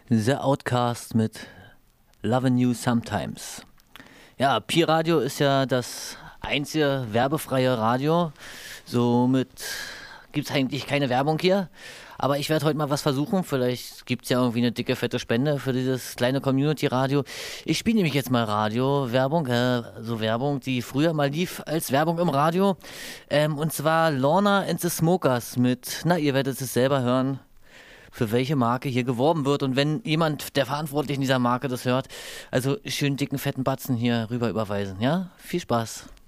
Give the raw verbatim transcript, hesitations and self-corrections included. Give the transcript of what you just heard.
The Outcast mit Lovin' You Sometimes. Ja, Pi Radio ist ja das einzige werbefreie Radio. Somit gibt es eigentlich keine Werbung hier. Aber ich werde heute mal was versuchen. Vielleicht gibt es ja irgendwie eine dicke, fette Spende für dieses kleine Community-Radio. Ich spiele nämlich jetzt mal Radio-Werbung. Äh, so Werbung, die früher mal lief als Werbung im Radio. Ähm, und zwar Lorna and the Smokers mit, na, ihr werdet es selber hören, für welche Marke hier geworben wird. Und wenn jemand der Verantwortlichen dieser Marke das hört, also schön dicken, fetten Batzen hier rüber überweisen. Ja, viel Spaß.